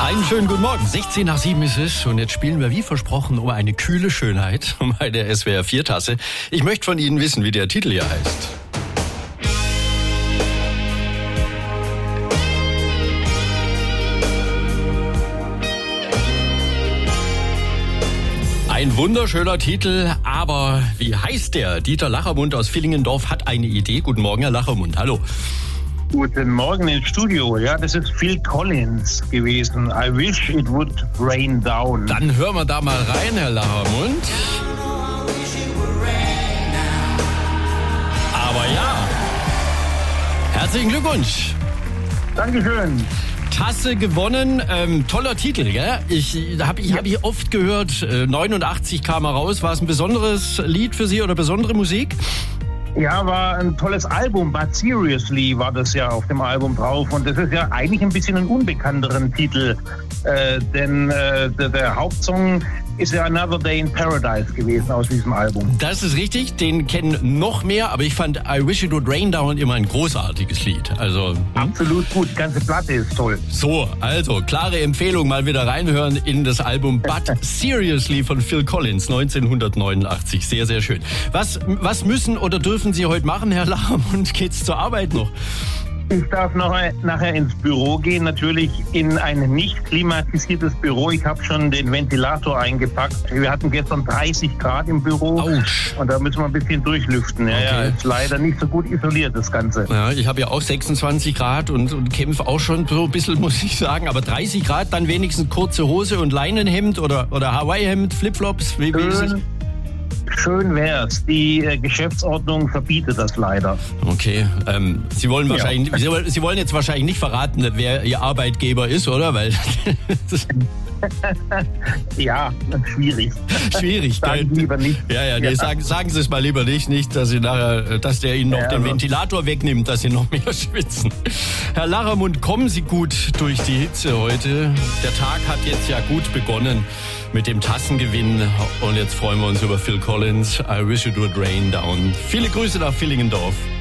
Einen schönen guten Morgen. 16 nach 7 ist es und jetzt spielen wir wie versprochen um eine kühle Schönheit, um eine SWR 4 Tasse. Ich möchte von Ihnen wissen, wie der Titel hier heißt. Ein wunderschöner Titel, aber wie heißt der? Dieter Lachermund aus Villingendorf hat eine Idee. Guten Morgen, Herr Lachermund. Hallo. Guten Morgen ins Studio. Ja, das ist Phil Collins gewesen. I wish it would rain down. Dann hören wir da mal rein, Herr Lachermund. Aber ja, herzlichen Glückwunsch. Dankeschön. Tasse gewonnen, toller Titel, gell? Ich hab oft gehört, 89 kam er raus. War es ein besonderes Lied für Sie oder besondere Musik? Ja, war ein tolles Album, But Seriously war das ja auf dem Album drauf und das ist ja eigentlich ein bisschen ein unbekannteren Titel, denn der Hauptsong ist ja Another Day in Paradise gewesen aus diesem Album. Das ist richtig, den kennen noch mehr, aber ich fand I Wish It Would Rain Down immer ein großartiges Lied. Also absolut gut, die ganze Platte ist toll. So, also klare Empfehlung, mal wieder reinhören in das Album But Seriously von Phil Collins 1989. Sehr, sehr schön. Was müssen oder dürfen Sie heute machen, Herr Lachermund? Geht's zur Arbeit noch? Ich darf nachher ins Büro gehen, natürlich in ein nicht klimatisiertes Büro. Ich habe schon den Ventilator eingepackt. Wir hatten gestern 30 Grad im Büro. Autsch. Und da müssen wir ein bisschen durchlüften. Ja, okay. Ja, ist leider nicht so gut isoliert, das Ganze. Ja, ich habe ja auch 26 Grad und kämpfe auch schon so ein bisschen, muss ich sagen. Aber 30 Grad, dann wenigstens kurze Hose und Leinenhemd oder Hawaii-Hemd, Flipflops. Wie ist es? Schön wär's. Die Geschäftsordnung verbietet das leider. Okay, Sie wollen jetzt wahrscheinlich nicht verraten, wer Ihr Arbeitgeber ist, oder? Weil ja, schwierig. Schwierig, sagen Sie lieber nicht. Ja. Nee, sagen Sie es mal lieber nicht, dass der Ihnen noch den Ventilator wegnimmt, dass Sie noch mehr schwitzen. Herr Lachermund, kommen Sie gut durch die Hitze heute. Der Tag hat jetzt ja gut begonnen mit dem Tassengewinn und jetzt freuen wir uns über Phil Collins. I wish it would rain down. Viele Grüße nach Villingendorf.